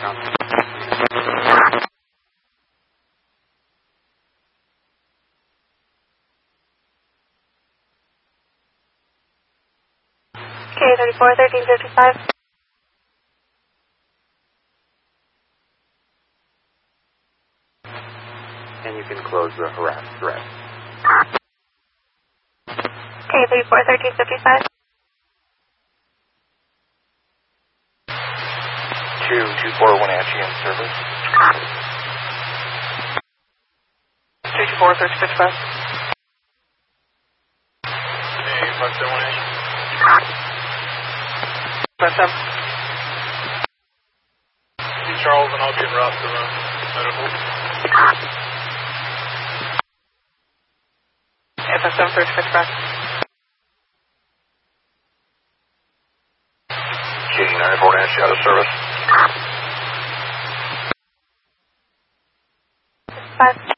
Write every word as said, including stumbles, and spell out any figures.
Copy. K thirty-four, thirteen fifty-five. And you can close the harass threat. K thirty-four, thirteen fifty-five. two two four Wenatchee in service. two two four, thirteen fifty-five. Hey, five seven Wenatchee. five seven. See Charles, and I'll be in route to the medical. F S seven, thirteen fifty-five. K ninety-four Wenatchee out of service. Five.